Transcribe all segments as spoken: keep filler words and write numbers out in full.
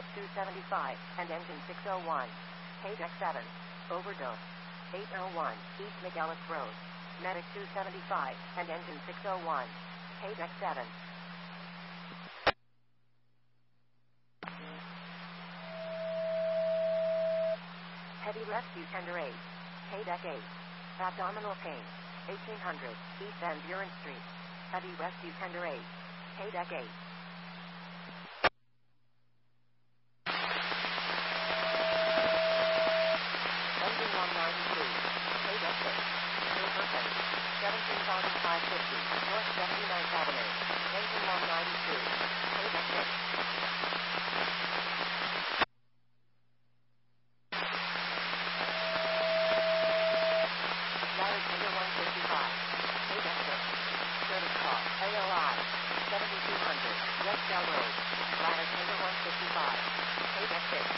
Medic two seventy-five and engine six oh one. K D E C seven. Overdose. eight oh one East McEllis Road. Medic two seventy-five and engine six oh one. K D E C seven. Heavy rescue tender eight. K D E C eight. Abdominal pain. eighteen hundred East Van Buren Street. Heavy rescue tender eight. K D E C eight. Engine one ninety-two. K D E C six. Silverton. seventeen thousand five hundred fifty North seventy-ninth Avenue. Engine one ninety-two. K D E C six. Ladder tender one fifty-five. K D E C six. Service call. A O I. seventy-two hundred Westdale Road. Ladder tender one fifty-five. K D E C six.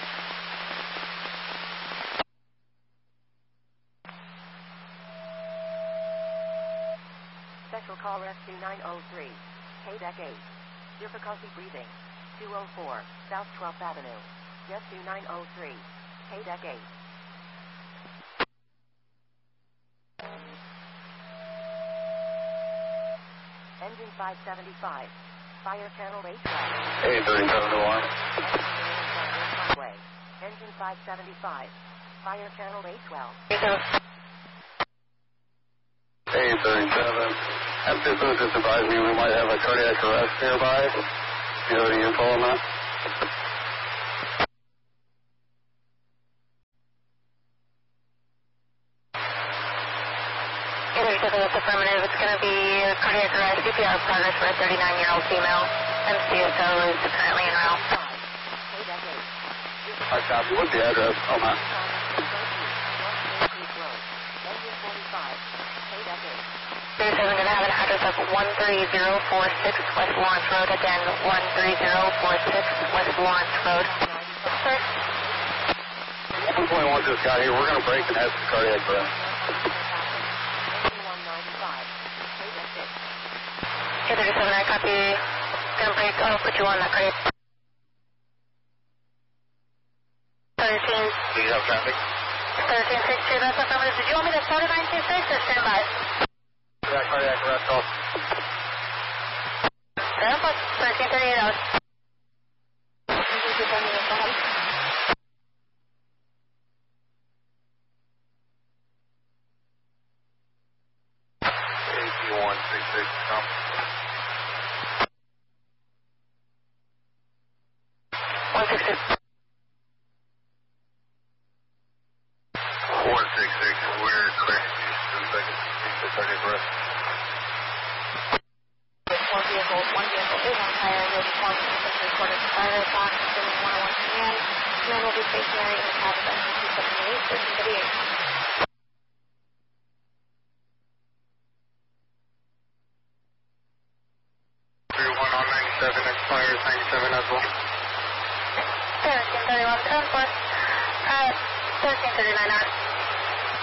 Special call rescue nine oh three. K D E C eight. Difficulty breathing. two oh four South twelfth Avenue. Rescue nine oh three. K D E C eight. Engine five seventy-five. Fire channel eight twelve. eight thirty-seven to one. Engine five seventy-five. Fire channel eight twelve. eight thirty-seven. And this was just advising we might have a cardiac arrest nearby. Do you have any info on that? eight thirty-seven, that's affirmative. It's going to be a cardiac arrest, C P R progress for a thirty-nine-year-old female. M C S O is currently en route. I copy. What's the address on that? thirty-seven going to have an address of one three zero four six West Lawrence Road. Again, one three zero four six West Lawrence Road. Sir? one point one just got here. We're going to break and have some cardiac arrest. eight thirty-seven, I copy. Going to break. I'll put you on that cardiac. thirteen. Do you have traffic? thirteen sixty-two, that's affirmative. Did you want me to start at nine two six or stand by? Yeah, cardiac arrest call. Seven plus thirteen thirty-eight out. eighty-one sixty-six, come. one sixty. one sixty-six, we're clear. Two seconds. Cardiac arrest. Four vehicles, one vehicle is on fire. You'll be calling the recorded fire box. Doing one oh one command. Command will be stationary in the cab of engine two seventy-eight, thirteen thirty-eight. three one on ninety-seven, expires ninety-seven as well. thirteen thirty-one, ten plus, uh, thirteen thirty-nine out.